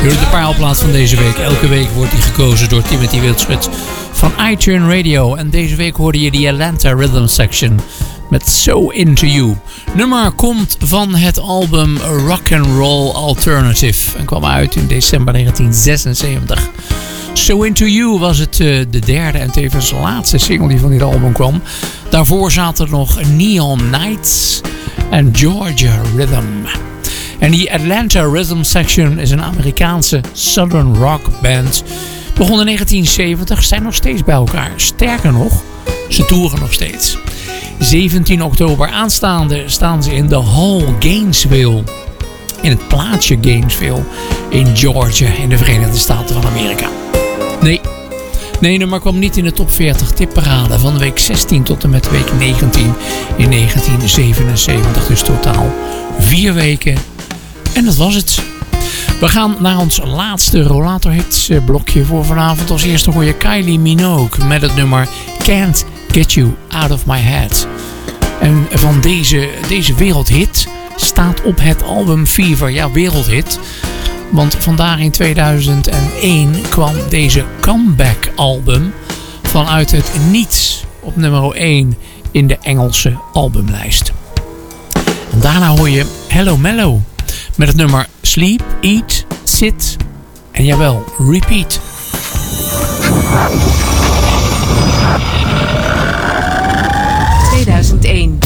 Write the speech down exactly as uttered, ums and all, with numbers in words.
De parelplaat van deze week. Elke week wordt die gekozen door Timothy Wildschut van iTunes Radio. En deze week hoorde je de Atlanta Rhythm Section met So Into You. Nummer komt van het album Rock and Roll Alternative en kwam uit in december negentien zesenzeventig. So Into You was het uh, de derde en tevens laatste single die van dit album kwam. Daarvoor zaten er nog Neon Nights en Georgia Rhythm. En die Atlanta Rhythm Section is een Amerikaanse Southern rock band. Begon in negentien zeventig, zijn nog steeds bij elkaar. Sterker nog, ze toeren nog steeds. zeventien oktober aanstaande staan ze in de Hall Gainesville. In het plaatsje Gainesville in Georgia in de Verenigde Staten van Amerika. Nee, nee, nummer kwam niet in de top veertig tipparade van de week zestien tot en met de week negentien in negentien zevenenzeventig. Dus totaal vier weken. En dat was het. We gaan naar ons laatste Rollator Hits blokje voor vanavond. Als eerste hoor je Kylie Minogue met het nummer Can't Get You Out of My Head. En van deze, deze wereldhit staat op het album Fever. Ja, wereldhit. Want vandaag in tweeduizend één kwam deze comeback album vanuit het niets op nummer één in de Engelse albumlijst. En daarna hoor je Hello Mellow met het nummer Sleep, Eat, Sit en jawel, Repeat. tweeduizend één.